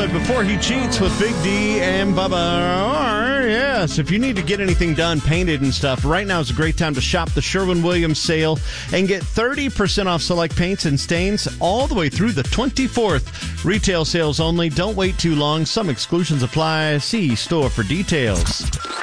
Neighborhood before he cheats with Big D and Bubba. Yes, if you need to get anything done, painted and stuff, right now is a great time to shop the Sherwin-Williams sale and get 30% off select paints and stains all the way through the 24th. Retail sales only. Don't wait too long. Some exclusions apply. See store for details.